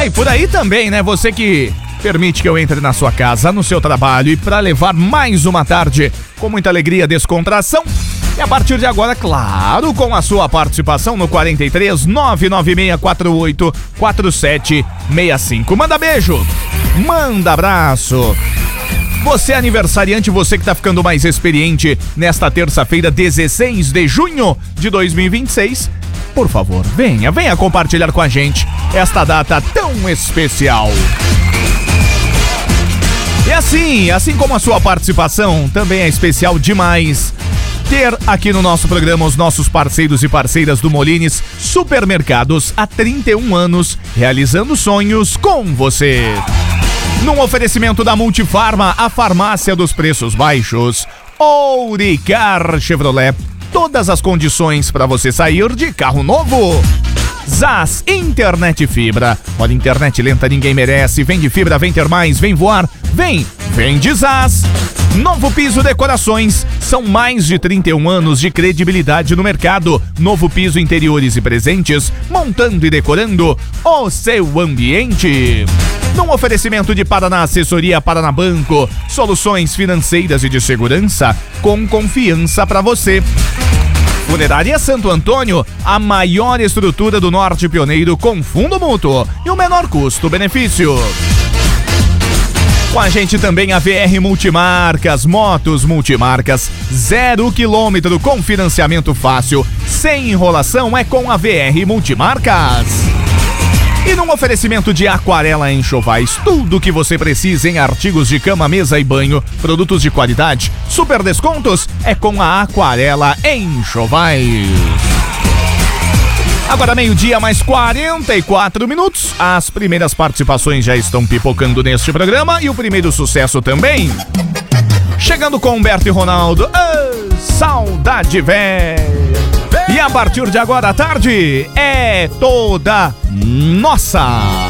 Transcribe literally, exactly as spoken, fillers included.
e por aí também, né? Você que permite que eu entre na sua casa, no seu trabalho e para levar mais uma tarde com muita alegria, descontração. E a partir de agora, claro, com a sua participação no quarenta e três, nove nove seis quatro oito, quatro sete seis cinco. Manda beijo, manda abraço. Você é aniversariante, você que tá ficando mais experiente nesta terça-feira, dezesseis de junho de dois mil e vinte e seis. Por favor, venha, venha compartilhar com a gente esta data tão especial. E assim, assim como a sua participação também é especial demais, ter aqui no nosso programa os nossos parceiros e parceiras do Molines Supermercados há trinta e um anos, realizando sonhos com você. Num oferecimento da Multifarma, a farmácia dos preços baixos. Ouricar Chevrolet, todas as condições para você sair de carro novo. Zaz Internet Fibra, olha, internet lenta ninguém merece. Vem de fibra, vem ter mais, vem voar, vem, vem de Zaz. Novo Piso Decorações, são mais de trinta e um anos de credibilidade no mercado. Novo Piso Interiores e Presentes, montando e decorando o seu ambiente. Num oferecimento de Paraná Assessoria Paraná Banco, soluções financeiras e de segurança com confiança para você. Funerária Santo Antônio, a maior estrutura do Norte Pioneiro com fundo mútuo e o menor custo-benefício. Com a gente também a V R Multimarcas, motos multimarcas, zero quilômetro com financiamento fácil, sem enrolação é com a V R Multimarcas. E num oferecimento de Aquarela Enxovais, tudo que você precisa em artigos de cama, mesa e banho, produtos de qualidade, super descontos é com a Aquarela Enxovais. Agora meio-dia, mais quarenta e quatro minutos. As primeiras participações já estão pipocando neste programa e o primeiro sucesso também. Chegando com Humberto e Ronaldo, oh, saudade velha. E a partir de agora à tarde é toda nossa.